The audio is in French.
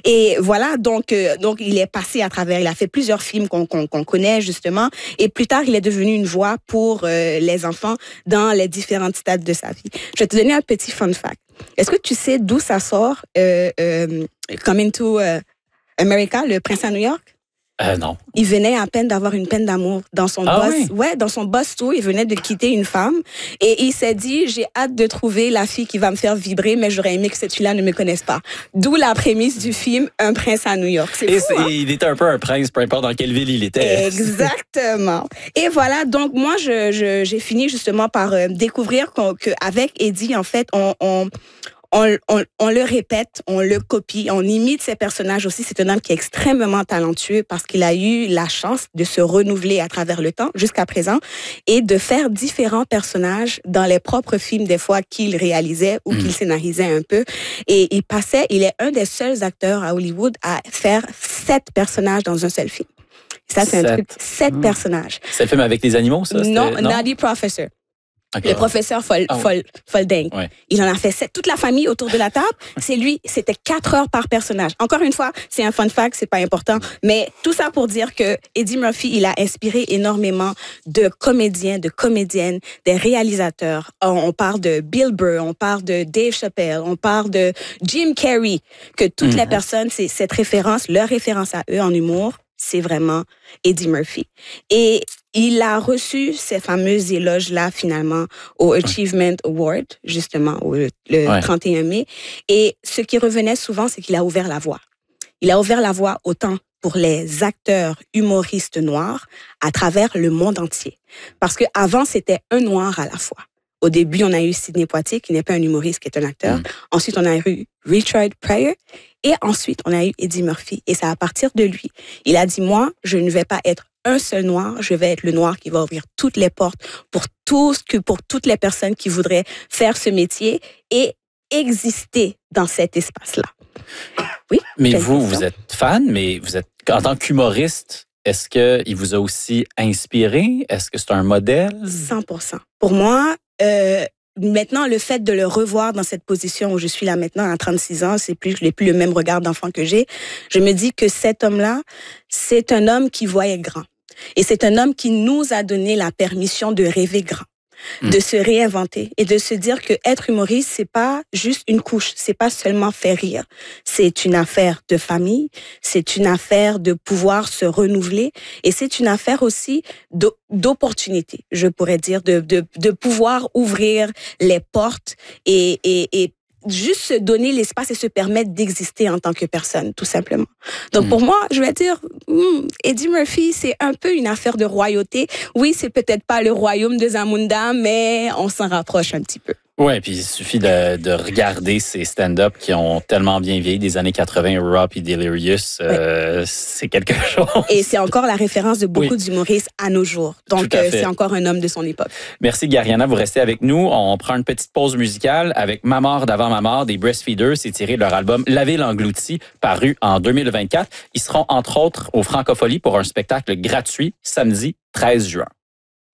Et voilà, donc il est passé à travers, il a fait plusieurs films qu'on connaît justement, et plus tard, il est devenu une voix pour les enfants dans les différentes stades de sa vie. Je vais te donner un petit fun fact. Est-ce que tu sais d'où ça sort, Coming to America, le prince à New York? Non. Il venait à peine d'avoir une peine d'amour dans son boss. Oui? Ouais, dans son boss tour, il venait de quitter une femme et il s'est dit, j'ai hâte de trouver la fille qui va me faire vibrer, mais j'aurais aimé que cette fille-là ne me connaisse pas. D'où la prémisse du film Un prince à New York. C'est fou, hein? Il était un peu un prince, peu importe dans quelle ville il était. Exactement. Et voilà, donc moi, j'ai fini justement par découvrir qu'avec Eddie, en fait, on le répète, on le copie, on imite ses personnages aussi. C'est un homme qui est extrêmement talentueux parce qu'il a eu la chance de se renouveler à travers le temps jusqu'à présent et de faire différents personnages dans les propres films des fois qu'il réalisait ou qu'il scénarisait un peu. Et il est un des seuls acteurs à Hollywood à faire 7 personnames dans un seul film. Ça, c'est un truc, 7 personnages. C'est le film avec les animaux, ça? Non, Nutty Professor. Okay. Le professeur Folding. Ouais. Il en a fait 7. Toute la famille autour de la table, c'est lui. C'était 4 heures par personnage. Encore une fois, c'est un fun fact, c'est pas important. Mais tout ça pour dire que Eddie Murphy, il a inspiré énormément de comédiens, de comédiennes, des réalisateurs. On parle de Bill Burr, on parle de Dave Chappelle, on parle de Jim Carrey. Que toutes les personnes, c'est cette référence, leur référence à eux en humour, c'est vraiment Eddie Murphy. Et il a reçu ces fameux éloges-là, finalement, au Achievement Award, justement, le 31 mai. Et ce qui revenait souvent, c'est qu'il a ouvert la voie. Il a ouvert la voie autant pour les acteurs humoristes noirs à travers le monde entier. Parce qu'avant, c'était un noir à la fois. Au début, on a eu Sidney Poitier, qui n'est pas un humoriste, qui est un acteur. Ensuite, on a eu Richard Pryor. Et ensuite, on a eu Eddie Murphy. Et c'est à partir de lui. Il a dit, moi, je ne vais pas être un seul noir, je vais être le noir qui va ouvrir toutes les portes pour toutes les personnes qui voudraient faire ce métier et exister dans cet espace-là. Oui. Mais vous êtes fan, mais vous êtes, en tant qu'humoriste, est-ce qu'il vous a aussi inspiré? Est-ce que c'est un modèle? 100%. Pour moi, maintenant, le fait de le revoir dans cette position où je suis là maintenant à 36 ans, je n'ai plus le même regard d'enfant que j'ai. Je me dis que cet homme-là, c'est un homme qui voyait grand. Et c'est un homme qui nous a donné la permission de rêver grand, de se réinventer et de se dire que être humoriste, c'est pas juste une couche, c'est pas seulement faire rire. C'est une affaire de famille, c'est une affaire de pouvoir se renouveler et c'est une affaire aussi d'opportunité, je pourrais dire, de pouvoir ouvrir les portes et juste se donner l'espace et se permettre d'exister en tant que personne, tout simplement. Donc, pour moi, je vais dire, Eddie Murphy, c'est un peu une affaire de royauté. Oui, c'est peut-être pas le royaume de Zamunda, mais on s'en rapproche un petit peu. Oui, puis il suffit de regarder ces stand-up qui ont tellement bien vieilli des années 80, Raw et Delirious, c'est quelque chose. Et c'est encore la référence de beaucoup d'humoristes à nos jours. Donc, c'est encore un homme de son époque. Merci, Gariana. Vous restez avec nous. On prend une petite pause musicale avec Ma mort d'avant ma mort des Breastfeeders. C'est tiré de leur album La Ville engloutie, paru en 2024. Ils seront, entre autres, au Francophonie pour un spectacle gratuit samedi 13 juin.